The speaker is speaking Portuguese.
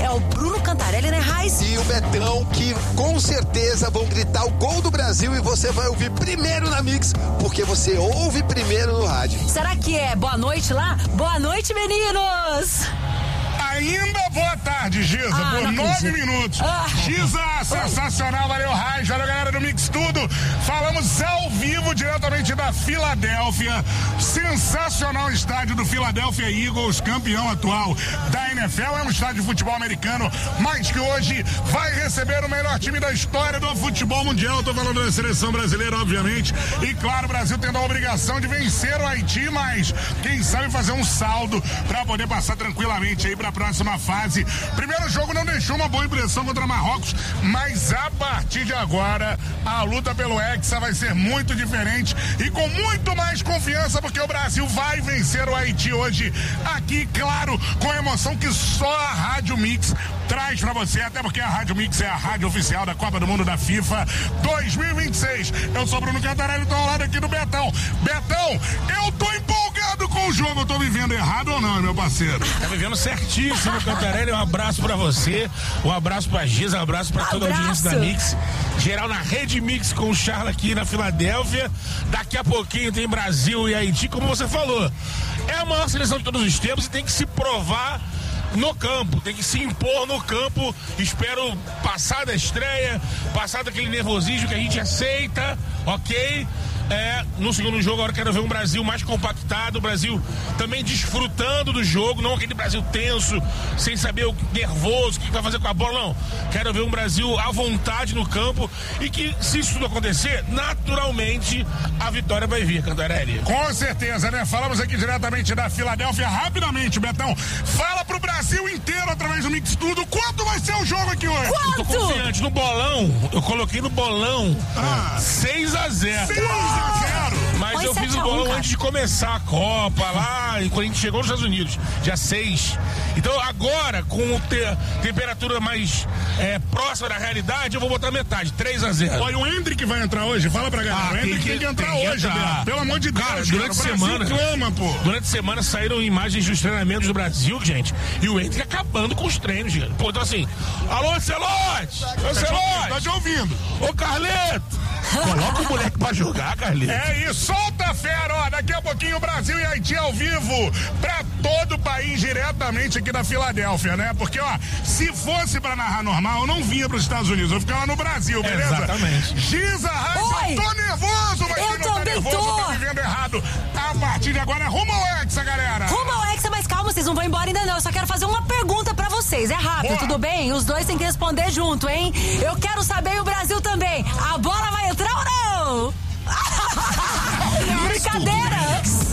é o Bruno Cantarelli, né, Raiz? E o Betão, que com certeza vão gritar o gol do Brasil e você vai ouvir primeiro na Mix, porque você ouve primeiro no rádio. Será que é boa noite lá? Boa noite, meninos! Ainda boa tarde, Giza, por 9 minutos. Giza, sensacional, valeu, Raiz, valeu, galera do Mix Tudo. Falamos ao vivo, diretamente da Filadélfia. Sensacional estádio do Philadelphia Eagles, campeão atual da NFL. É um estádio de futebol americano, mas que hoje vai receber o melhor time da história do futebol mundial. Tô falando da seleção brasileira, obviamente. E claro, o Brasil tendo a obrigação de vencer o Haiti, mas quem sabe fazer um saldo pra poder passar tranquilamente aí pra próxima fase. Primeiro jogo não deixou uma boa impressão contra Marrocos, mas a partir de agora a luta pelo Hexa vai ser muito diferente e com muito mais confiança, porque o Brasil vai vencer o Haiti hoje aqui, claro, com a emoção que só a Rádio Mix traz pra você, até porque a Rádio Mix é a rádio oficial da Copa do Mundo da FIFA 2026. Eu sou Bruno Cantarelli, tô ao lado aqui do Betão. Betão, eu tô empolgado com o jogo, eu tô vivendo errado ou não, meu parceiro? Tá vivendo certíssimo, Cantarelli, um abraço pra você, um abraço pra Giza, um abraço pra toda a audiência da Mix, geral na Rede Mix com o Charla aqui na Filadélfia. Daqui a pouquinho tem Brasil e Haiti, como você falou, é a maior seleção de todos os tempos e tem que se provar no campo, tem que se impor no campo. Espero passar da estreia, passar daquele nervosismo que a gente aceita, ok? No segundo jogo agora quero ver um Brasil mais compactado, o Brasil também desfrutando do jogo, não aquele Brasil tenso, sem saber o nervoso, o que vai fazer com a bola, não. Quero ver um Brasil à vontade no campo e que, se isso tudo acontecer, naturalmente a vitória vai vir, Cantarelli. Com certeza, né? Falamos aqui diretamente da Filadélfia. Rapidamente, Betão, fala pro Brasil inteiro através do Mix Tudo, quanto vai ser o jogo aqui hoje? Quanto? Eu tô confiante no bolão, eu coloquei no bolão 6-0. Mas Põe eu fiz o 7-1, bolão cara. antes de começar a Copa lá, quando a gente chegou nos Estados Unidos, dia 6. Então agora, com temperatura mais próxima da realidade, eu vou botar metade, 3-0. Olha, o Hendrick vai entrar hoje, fala pra galera. O Hendrick tem que entrar hoje, Beto. Pelo amor de Deus, cara, durante a semana. Clama, pô. Durante a semana saíram imagens dos treinamentos do Brasil, gente. E o Hendrick acabando com os treinos, gente. Pô, então assim, alô, Ancelotti! Tá te ouvindo. Ô, Carleto! Coloca o moleque pra jogar, Carleto. É isso, solta a fera, ó. Daqui a pouquinho Brasil e Haiti ao vivo pra todo o país, diretamente aqui da Filadélfia, né? Porque, ó, se fosse pra narrar normal, eu não vinha pros Estados Unidos, eu ficava no Brasil, beleza? Exatamente. Giza, Oi. tô nervoso, mas Eu quem não tá também nervoso, tô. tá vivendo errado. A partir de agora, rumo ao Hexa, galera. Rumo ao Hexa, mas calma, vocês não vão embora ainda não. Eu só quero fazer uma pergunta pra vocês. É rápido, Boa. tudo bem? Os dois têm que responder junto, hein? Eu quero saber, e o Brasil também. A bola vai entrar ou não? Brincadeira!